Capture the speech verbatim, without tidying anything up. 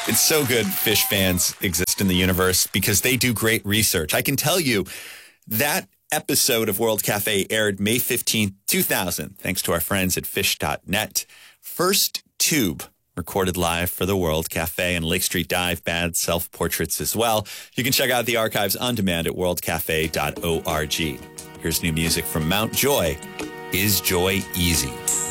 It's so good fish fans exist in the universe because they do great research. I can tell you that episode of World Cafe aired May fifteenth, two thousand, thanks to our friends at fish dot net. First tube recorded live for the World Cafe, and Lake Street Dive Bad self-portraits as well. You can check out the archives on demand at world cafe dot org. Here's new music from Mount Joy. Is Joy Easy?